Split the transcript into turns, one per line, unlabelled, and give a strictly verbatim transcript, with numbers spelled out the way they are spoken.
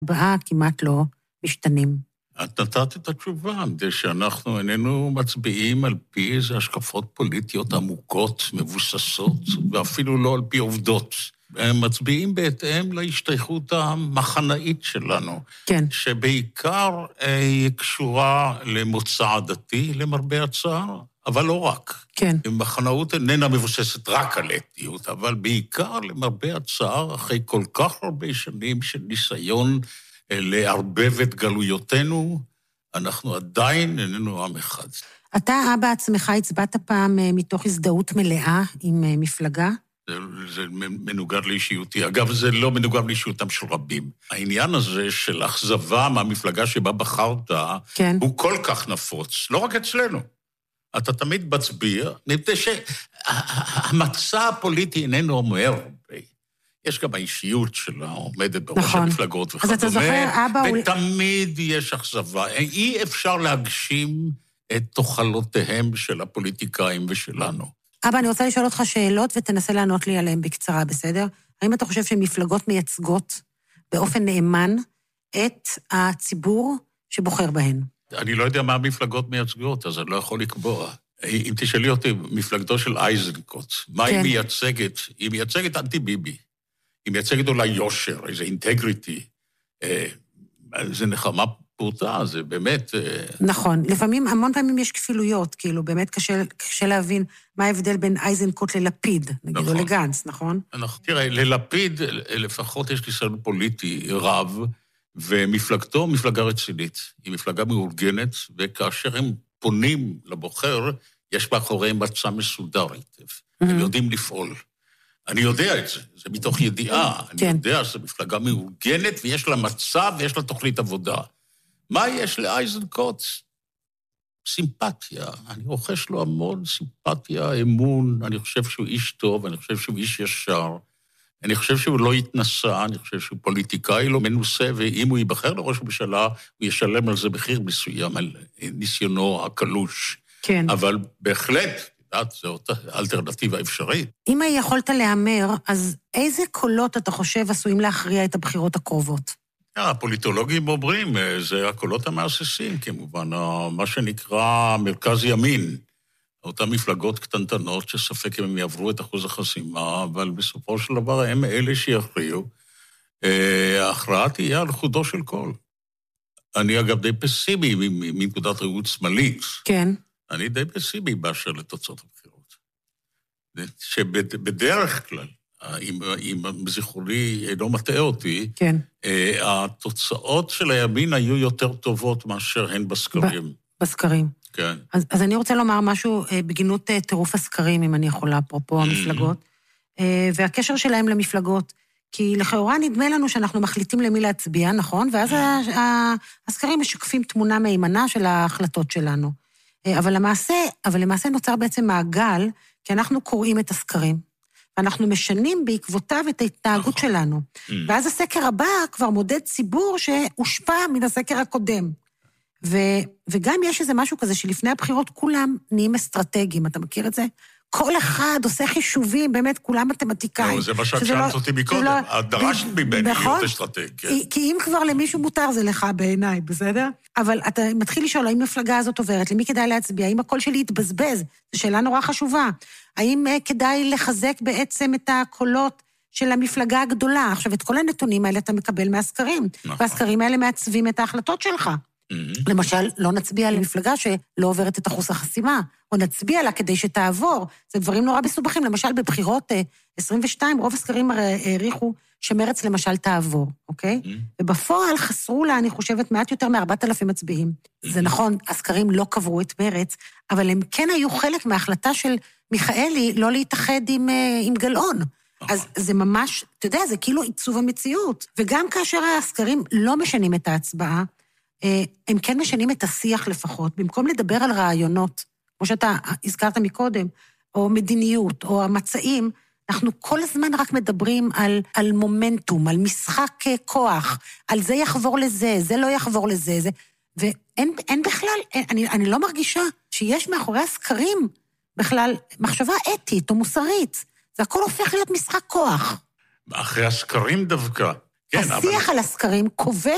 באה כמעט לא משתנים.
את נתת את התשובה, זה שאנחנו איננו מצביעים על פי איזה השקפות פוליטיות עמוקות, מבוססות, ואפילו לא על פי עובדות. הם מצביעים בהתאם להשתייכות המחנאית שלנו.
כן.
שבעיקר היא קשורה למוצא עדתי, למרבה הצער, אבל לא רק.
כן.
מחנאות איננה מבוססת רק על אתיות, אבל בעיקר למרבה הצער, אחרי כל כך הרבה שנים של ניסיון לערבב את גלויותינו, אנחנו עדיין איננו עם אחד.
אתה, אבא עצמך, הצבעת פעם מתוך הזדהות מלאה עם מפלגה?
זה, זה מנוגד לאישיותי. אגב, זה לא מנוגד לאישיותם של רבים. העניין הזה של אכזבה מהמפלגה שבה בחרת,
כן.
הוא כל כך נפוץ, לא רק אצלנו. אתה תמיד מצביע, מפני שהמצע הפוליטי איננו אומר, יש גם האישיות שלה עומדת בראש נכון. המפלגות וכדומה, אז אתה זוכר, אבא... ותמיד הוא... יש אכזבה. אי אפשר להגשים את תוחלותיהם של הפוליטיקאים ושלנו.
אבא, אני רוצה לשאול אותך שאלות ותנסה לענות לי עליהן בקצרה, בסדר? האם אתה חושב שמפלגות מייצגות באופן נאמן את הציבור שבוחר בהן?
אני לא יודע מה המפלגות מייצגות, אז אני לא יכול לקבוע. אם תשאלי אותי, מפלגתו של אייזנקוט, מה כן. היא מייצגת? היא מייצגת אנטי-ביבי. היא מייצגת אולי יושר, איזה אינטגריטי. זה נחמה פורטה, זה באמת...
נכון, לפעמים, המון פעמים יש כפילויות, כאילו, באמת קשה, קשה להבין מה ההבדל בין אייזנקוט ללפיד, נגיד, נכון. או לגנץ, נכון?
נכון. תראה, ללפיד, לפחות יש ניסיון פוליטי רב, ומפלגתו מפלגה רצינית, היא מפלגה מאורגנת, וכאשר הם פונים לבוחר, יש מאחוריהם מצע מסודר היטב. Mm-hmm. הם יודעים לפעול. אני יודע את זה, זה מתוך ידיעה. כן. אני יודע שזו מפלגה מאורגנת, ויש לה מצע ויש לה תוכנית עבודה. מה יש לאייזנקוט? סימפתיה. אני רוכש לו המון סימפתיה, אמון, אני חושב שהוא איש טוב, אני חושב שהוא איש ישר, אני חושב שהוא לא יתנסה, אני חושב שהוא פוליטיקאי לא מנוסה, ואם הוא ייבחר לראש הממשלה, הוא ישלם על זה מחיר מסוים, על ניסיונו הקלוש.
כן.
אבל בהחלט, זאת אלטרנטיבה אפשרית.
אם יכולת להאמר, אז איזה קולות אתה חושב עשויים להכריע את הבחירות הקרובות?
הפוליטולוגים אומרים, זה הקולות המאססים, כמובן, מה שנקרא מרכז ימין, אותן מפלגות קטנטנות שספק אם הם יעברו את אחוז החסימה, אבל בסופו של דבר הם אלה שיכריעו. ההכרעה תהיה על חודו של קול. אני אגב די פסימי מנקודת ראות שמאלית.
כן.
אני די פסימי באשר לתוצאות הבחירות. שבדרך כלל, אם, אם זיכרוני לא מטעה אותי,
כן.
התוצאות של הימין היו יותר טובות מאשר הן בסקרים. ב-
בסקרים.
כן.
אז, אז אני רוצה לומר משהו בגינות טירוף הסקרים, אם אני יכולה, אפרופו המפלגות, והקשר שלהם למפלגות, כי לכאורה נדמה לנו שאנחנו מחליטים למי להצביע, נכון? ואז הסקרים משקפים תמונה מהימנה של ההחלטות שלנו. אבל למעשה, אבל למעשה נוצר בעצם מעגל, כי אנחנו קוראים את הסקרים. ואנחנו משנים בעקבותיו את ההתנהגות שלנו. ואז הסקר הבא כבר מודד ציבור שהושפע מן הסקר הקודם. ו, וגם יש איזה משהו כזה שלפני הבחירות כולם נהיים אסטרטגיים, אתה מכיר את זה? כל אחד עושה חישובים, באמת כולם מתמטיקאים.
זה מה שאת שאלת אותי מקודם, את דרשת ממני להיות אסטרטג.
כי אם כבר למישהו מותר זה לך בעיניי, בסדר? אבל אתה מתחיל לשאול, האם המפלגה הזאת עוברת, למי כדאי להצביע, האם הקול שלי יתבזבז? זו שאלה נורא חשובה. האם כדאי לחזק בעצם את הקולות של המפלגה הגדולה? עכשיו, את כל הנתונים האלה אתה מקבל מהסקרים, והסקרים האלה מעצבים את ההחלטות שלך. למשל, לא נצביע למפלגה שלא עוברת את אחוז החסימה, או נצביע לה כדי שתעבור. זה דברים נורא מסובכים. למשל, בבחירות עשרים ושתיים, רוב הסקרים העריכו שמרץ למשל תעבור, אוקיי? ובפועל חסרו לה, אני חושבת, מעט יותר מארבעת אלפים מצביעים. זה נכון, הסקרים לא קברו את מרץ, אבל הם כן היו חלק מההחלטה של מיכאלי לא להתאחד עם, עם גלאון. אז זה ממש, אתה יודע, זה כאילו עיצוב המציאות. וגם כאשר הסקרים לא משנים את ההצבעה, הם כן משנים את השיח לפחות, במקום לדבר על רעיונות, כמו שאתה הזכרת מקודם, או מדיניות, או המצעים, אנחנו כל הזמן רק מדברים על, על מומנטום, על משחק כוח, על זה יחבור לזה, זה לא יחבור לזה, זה, ואין אין בכלל, אין, אני, אני לא מרגישה שיש מאחורי הסקרים בכלל מחשבה אתית או מוסרית, זה הכל הופך להיות משחק כוח.
אחרי הסקרים דווקא.
כן, השיח אבל... על הסקרים קובע